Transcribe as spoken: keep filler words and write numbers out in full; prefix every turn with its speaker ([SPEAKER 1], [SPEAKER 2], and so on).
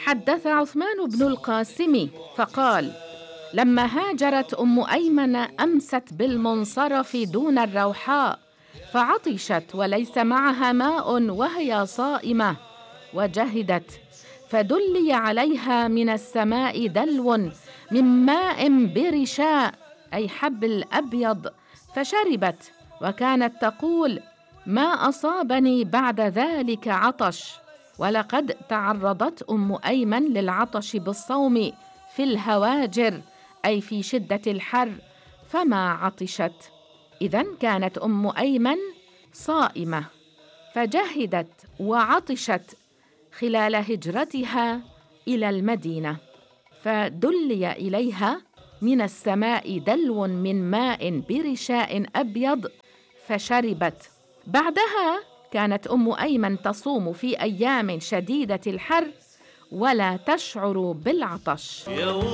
[SPEAKER 1] حدث عثمان بن القاسم فقال: لما هاجرت أم أيمن أمست بالمنصرف دون الروحاء، فعطشت وليس معها ماء وهي صائمة، وجهدت، فدلي عليها من السماء دلو من ماء برشاء، أي حبل أبيض، فشربت، وكانت تقول: ما أصابني بعد ذلك عطش. ولقد تعرضت أم أيمن للعطش بالصوم في الهواجر، أي في شدة الحر، فما عطشت. إذن كانت أم أيمن صائمة، فجهدت وعطشت خلال هجرتها إلى المدينة، فدلي إليها من السماء دلو من ماء برشاء أبيض فشربت. بعدها كانت أم أيمن تصوم في أيام شديدة الحر ولا تشعر بالعطش.